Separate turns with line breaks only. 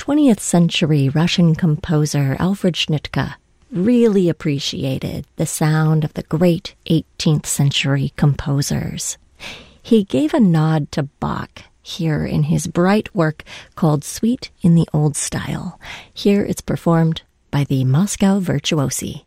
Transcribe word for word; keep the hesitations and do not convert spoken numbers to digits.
twentieth century Russian composer Alfred Schnittke really appreciated the sound of the great eighteenth century composers. He gave a nod to Bach here in his bright work called Suite in the Old Style. Here it's performed by the Moscow Virtuosi.